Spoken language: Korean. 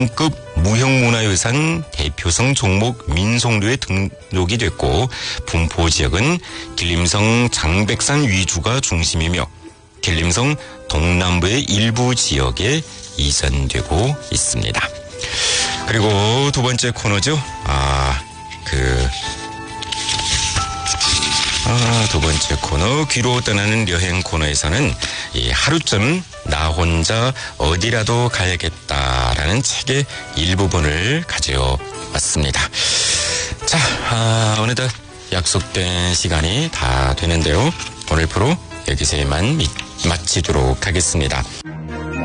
급 무형문화유산 대표성 종목 민속류에 등록이 됐고 분포 지역은 길림성 장백산 위주가 중심이며 길림성 동남부의 일부 지역에 이전되고 있습니다. 그리고 두 번째 코너죠. 두 번째 코너 귀로 떠나는 여행 코너에서는 이 하루쯤 나 혼자 어디라도 가야겠다라는 책의 일부분을 가져왔습니다. 자, 어느덧 약속된 시간이 다 되는데요. 오늘 프로 여기서 이만 마치도록 하겠습니다.